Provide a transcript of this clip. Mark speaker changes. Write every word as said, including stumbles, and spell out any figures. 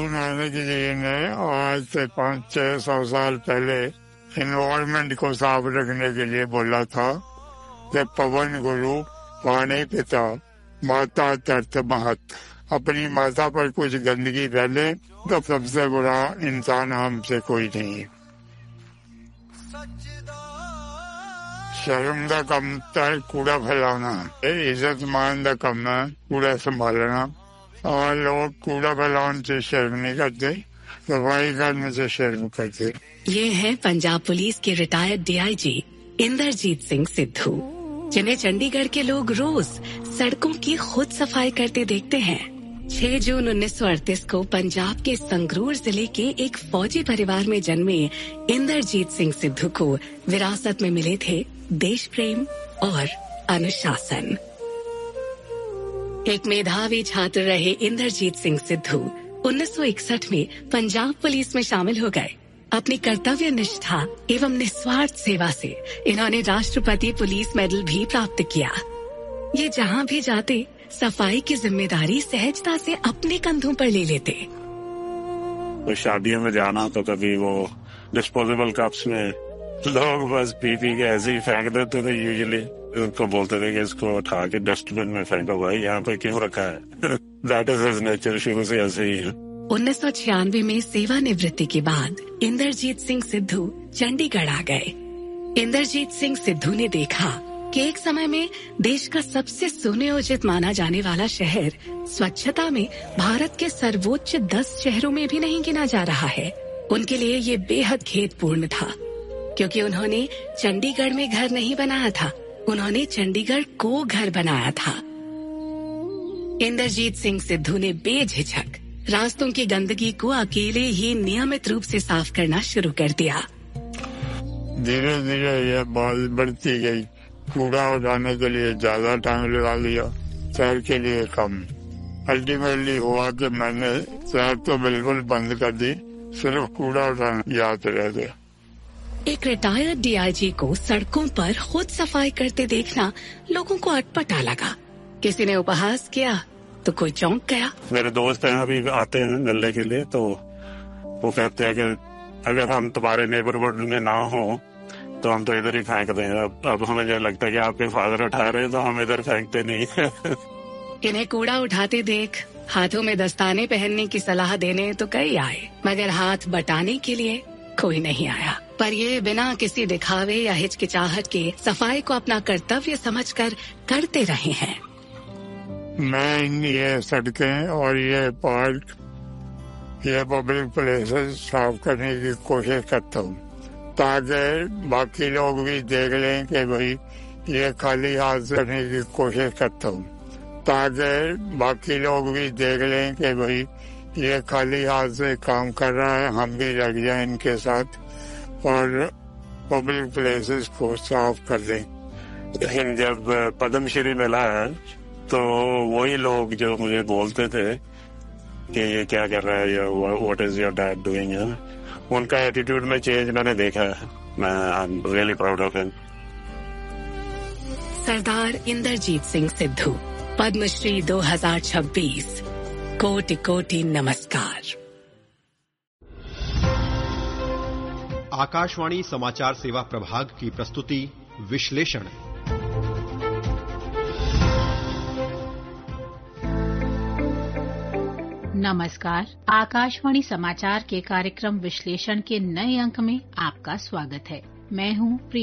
Speaker 1: नानक जी ने आज से पाँच छह सौ साल पहले एनवायरमेंट को साफ रखने के लिए बोला था कि पवन गुरु पानी पिता माता तर्थ महत। अपनी माता पर कुछ गंदगी फैले तो सबसे बुरा इंसान हमसे कोई नहीं। शर्म का कम है कूड़ा फैलाना, इज्जत मान का कम है कूड़ा संभालना। और लोग कूड़ा फैलाने से शर्म नहीं करते, सफाई करने से शर्म करते।
Speaker 2: ये है पंजाब पुलिस के रिटायर्ड डीआईजी इंद्रजीत सिंह सिद्धू, जिन्हें चंडीगढ़ के लोग रोज सड़कों की खुद सफाई करते देखते हैं। छह जून उन्नीस सौ अड़तीस को पंजाब के संगरूर जिले के एक फौजी परिवार में जन्मे इंद्रजीत सिंह सिद्धू को विरासत में मिले थे देश प्रेम और अनुशासन। एक मेधावी छात्र रहे इंद्रजीत सिंह सिद्धू उन्नीस सौ इकसठ में पंजाब पुलिस में शामिल हो गए। अपनी कर्तव्य निष्ठा एवं निस्वार्थ सेवा से इन्होंने राष्ट्रपति पुलिस मेडल भी प्राप्त किया। ये जहाँ भी जाते सफाई की जिम्मेदारी सहजता से अपने कंधों पर ले लेते।
Speaker 3: तो शादियों में जाना तो कभी वो डिस्पोजेबल कप्स में लोग बस पी पी के ऐसे ही फेंक देते थे। यूजुअली उनको बोलते थे कि इसको उठा के डस्टबिन में फेंको, भाई यहाँ पे क्यों रखा है। दैट इज हिज नेचर, शुरू से ऐसे ही है।
Speaker 2: उन्नीस सौ छियानवे में सेवानिवृत्ति के बाद इंद्रजीत सिंह सिद्धू चंडीगढ़ आ गए। इंद्रजीत सिंह सिद्धू ने देखा कि एक समय में देश का सबसे सुनियोजित माना जाने वाला शहर स्वच्छता में भारत के सर्वोच्च दस शहरों में भी नहीं गिना जा रहा है। उनके लिए ये बेहद खेदपूर्ण था, क्योंकि उन्होंने चंडीगढ़ में घर नहीं बनाया था, उन्होंने चंडीगढ़ को घर बनाया था। इंद्रजीत सिंह सिद्धू ने बेझिझक रास्तों की गंदगी को अकेले ही नियमित रूप से साफ करना शुरू कर दिया।
Speaker 1: धीरे धीरे यह बात बढ़ती गई। कूड़ा उठाने के लिए ज्यादा टाइम लगा लिया, सैर के लिए कम। अल्टीमेटली हुआ कि मैंने सैर तो बिल्कुल बंद कर दी, सिर्फ कूड़ा उठाना याद रह गया।
Speaker 2: एक रिटायर्ड डीआईजी को सड़कों पर खुद सफाई करते देखना लोगों को अटपटा लगा। किसी ने उपहास किया तो कोई चौंक गया।
Speaker 3: मेरे दोस्त हैं अभी आते हैं मिलने के लिए, तो वो कहते हैं कि अगर हम तुम्हारे नेबरहुड में ना हो तो हम तो इधर ही फेंक दें। अब अब हमें जो लगता है कि आपके फादर उठा रहे हैं तो हम इधर फेंकते नहीं।
Speaker 2: इन्हें कूड़ा उठाते देख हाथों में दस्ताने पहनने की सलाह देने तो कई आए, मगर हाथ बटाने के लिए कोई नहीं आया। पर ये बिना किसी दिखावे या हिचकिचाहट के सफाई को अपना कर्तव्य समझकर करते रहे हैं।
Speaker 1: मैं ये सड़कें और ये पार्क, ये पब्लिक प्लेसेस साफ करने की कोशिश करता हूँ, ताकि बाकी लोग भी देख लें कि भाई ये खाली हाथ से करने की कोशिश करता हूँ, ताकि बाकी लोग भी देख लें कि भाई ये खाली हाथ से काम कर रहा है, हम भी लग जाए इनके साथ और पब्लिक प्लेसेस को साफ कर दें।
Speaker 3: लेकिन जब पद्मश्री मिला है तो वही लोग जो मुझे बोलते थे कि ये क्या कर रहा है या what is your dad doing, उनका एटीट्यूड में चेंज मैंने देखा है। मैं I am really proud of him.
Speaker 2: सरदार इंद्रजीत सिंह सिद्धू, पद्मश्री दो हज़ार छब्बीस। कोटि कोटि नमस्कार।
Speaker 4: आकाशवाणी समाचार सेवा प्रभाग की प्रस्तुति विश्लेषण।
Speaker 5: नमस्कार, आकाशवाणी समाचार के कार्यक्रम विश्लेषण के नए अंक में आपका स्वागत है। मैं हूं प्रिया।